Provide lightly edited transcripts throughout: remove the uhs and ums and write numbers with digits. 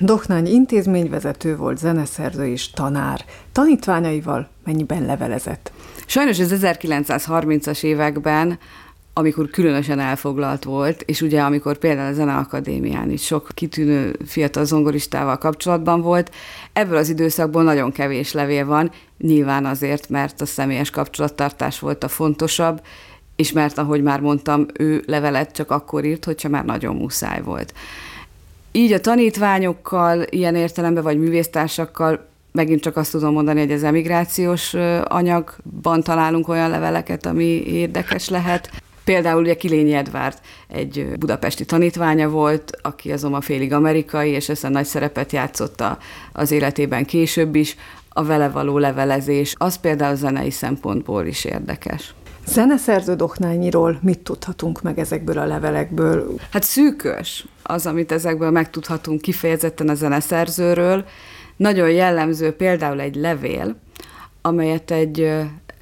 Dohnányi intézményvezető volt, zeneszerző és tanár. Tanítványaival mennyiben levelezett? Sajnos az 1930-as években, amikor különösen elfoglalt volt, és ugye amikor például a Zeneakadémián is sok kitűnő fiatal zongoristával kapcsolatban volt, ebből az időszakból nagyon kevés levél van, nyilván azért, mert a személyes kapcsolattartás volt a fontosabb, és mert, ahogy már mondtam, ő levelet csak akkor írt, hogyha már nagyon muszáj volt. Így a tanítványokkal, ilyen értelemben, vagy művésztársakkal megint csak azt tudom mondani, hogy az emigrációs anyagban találunk olyan leveleket, ami érdekes lehet. Például ugye Kilényi Edvárd egy budapesti tanítványa volt, aki azonban félig amerikai, és ezen nagy szerepet játszott az életében később is. A vele való levelezés, az például zenei szempontból is érdekes. Zeneszerző Dohnányiról mit tudhatunk meg ezekből a levelekből? Hát szűkös az, amit ezekből megtudhatunk kifejezetten a zeneszerzőről. Nagyon jellemző például egy levél, amelyet egy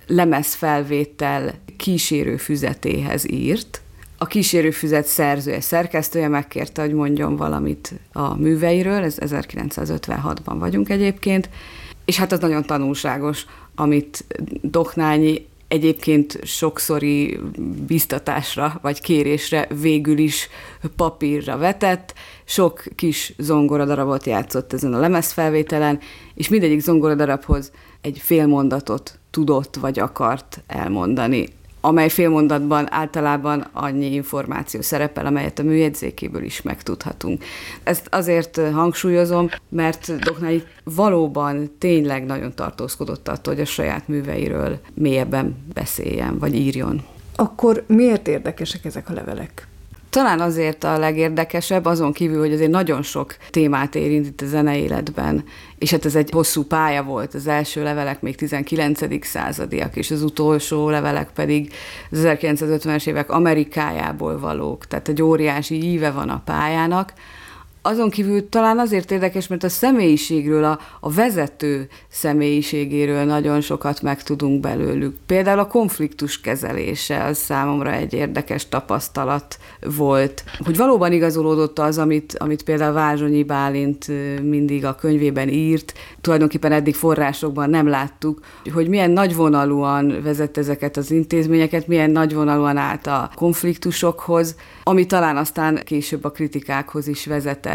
lemezfelvétel kísérőfüzetéhez írt. A kísérőfüzet szerzője, szerkesztője megkérte, hogy mondjon valamit a műveiről, ez 1956-ban vagyunk egyébként, és hát az nagyon tanulságos, amit Dohnányi egyébként sokszori biztatásra vagy kérésre végül is papírra vetett, sok kis zongoradarabot játszott ezen a lemezfelvételen, és mindegyik zongoradarabhoz egy félmondatot tudott vagy akart elmondani, amely félmondatban általában annyi információ szerepel, amelyet a műjegyzékéből is megtudhatunk. Ezt azért hangsúlyozom, mert Dohnányi valóban tényleg nagyon tartózkodott attól, hogy a saját műveiről mélyebben beszéljen, vagy írjon. Akkor miért érdekesek ezek a levelek? Talán azért a legérdekesebb, azon kívül, hogy azért nagyon sok témát érint itt a zeneéletben, és hát ez egy hosszú pálya volt, az első levelek még 19. századiak, és az utolsó levelek pedig az 1950-es évek Amerikájából valók, tehát egy óriási íve van a pályának. Azon kívül talán azért érdekes, mert a személyiségről, a vezető személyiségéről nagyon sokat megtudunk belőlük. Például a konfliktus kezelése az számomra egy érdekes tapasztalat volt. Hogy valóban igazolódott az, amit például Vázsonyi Bálint mindig a könyvében írt, tulajdonképpen eddig forrásokban nem láttuk, hogy milyen nagyvonalúan vezet ezeket az intézményeket, milyen nagyvonalúan állt a konfliktusokhoz, ami talán aztán később a kritikákhoz is vezetett.